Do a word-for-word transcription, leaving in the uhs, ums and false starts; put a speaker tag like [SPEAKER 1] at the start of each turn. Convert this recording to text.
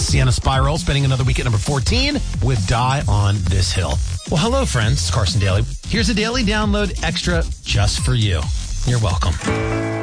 [SPEAKER 1] Sienna Spiral, spending another week at number fourteen with Die on This Hill. Well, hello, friends. It's Carson Daly. Here's a daily download extra just for you. You're welcome.